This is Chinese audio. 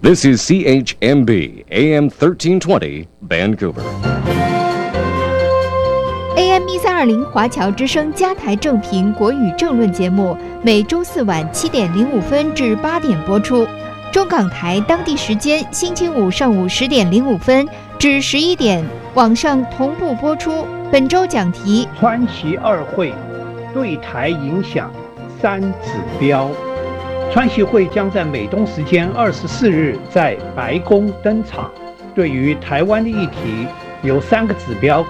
This is CHMB AM 1320 Vancouver. AM 1320华侨之声加台正频国语政论节目，每周四晚7点05分至8点播出。中港台当地时间星期五上午10点05分至11点，网上同步播出。本周讲题： 川习二会对台影响3指标。川习会将在美东时间24日在白宫登场。对于台湾的议题，有3个指标